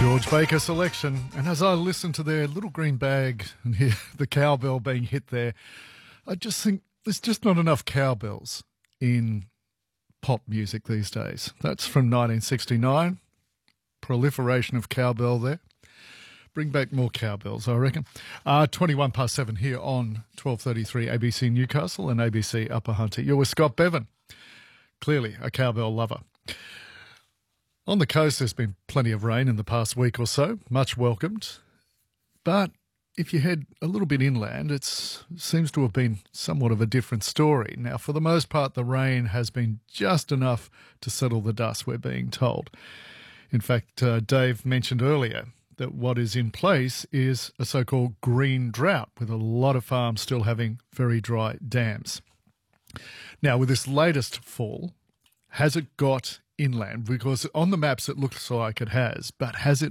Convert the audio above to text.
George Baker selection. And as I listen to their Little Green Bag and hear the cowbell being hit there, I just think there's just not enough cowbells in pop music these days. That's from 1969. Proliferation of cowbell there. Bring back more cowbells, I reckon. 7:21 here on 1233 ABC Newcastle and ABC Upper Hunter. You're with Scott Bevan. Clearly a cowbell lover. On the coast, there's been plenty of rain in the past week or so, much welcomed. But if you head a little bit inland, it seems to have been somewhat of a different story. Now, for the most part, the rain has been just enough to settle the dust, we're being told. In fact, Dave mentioned earlier that what is in place is a so-called green drought, with a lot of farms still having very dry dams. Now, with this latest fall, has it got inland? Because on the maps it looks like it has, but has it